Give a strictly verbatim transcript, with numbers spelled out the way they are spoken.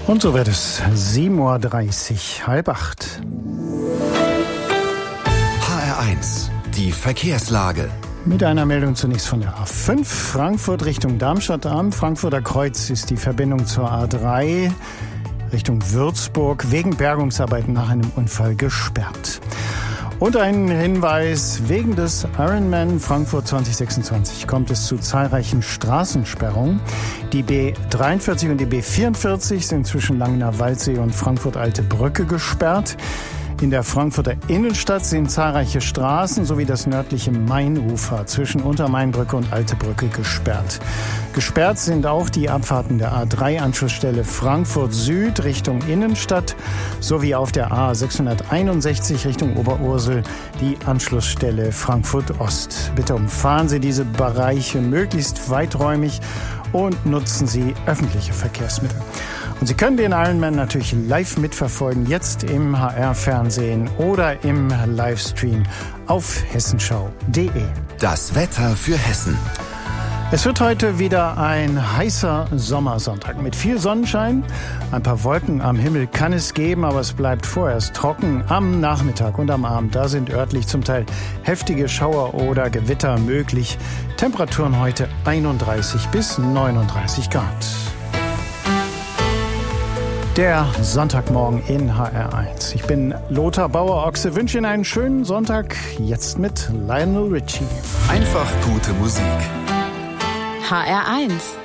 Und so wird es sieben Uhr dreißig, halb acht. H R eins, die Verkehrslage. Mit einer Meldung zunächst von der A fünf, Frankfurt Richtung Darmstadt am Frankfurter Kreuz ist die Verbindung zur A drei Richtung Würzburg wegen Bergungsarbeiten nach einem Unfall gesperrt. Und ein Hinweis, wegen des Ironman Frankfurt zwanzig sechsundzwanzig kommt es zu zahlreichen Straßensperrungen. Die B dreiundvierzig und die B vierundvierzig sind zwischen Langener Waldsee und Frankfurt-Alte Brücke gesperrt. In der Frankfurter Innenstadt sind zahlreiche Straßen sowie das nördliche Mainufer zwischen Untermainbrücke und Alte Brücke gesperrt. Gesperrt sind auch die Abfahrten der A drei Anschlussstelle Frankfurt Süd Richtung Innenstadt sowie auf der A sechshunderteinundsechzig Richtung Oberursel die Anschlussstelle Frankfurt Ost. Bitte umfahren Sie diese Bereiche möglichst weiträumig und nutzen Sie öffentliche Verkehrsmittel. Und Sie können den Ironman natürlich live mitverfolgen, jetzt im H R-Fernsehen oder im Livestream auf hessenschau punkt de. Das Wetter für Hessen. Es wird heute wieder ein heißer Sommersonntag mit viel Sonnenschein. Ein paar Wolken am Himmel kann es geben, aber es bleibt vorerst trocken am Nachmittag und am Abend. Da sind örtlich zum Teil heftige Schauer oder Gewitter möglich. Temperaturen heute einunddreißig bis neununddreißig Grad. Der Sonntagmorgen in H R eins. Ich bin Lothar Bauer-Ochse, wünsche Ihnen einen schönen Sonntag, jetzt mit Lionel Richie. Einfach gute Musik. H R eins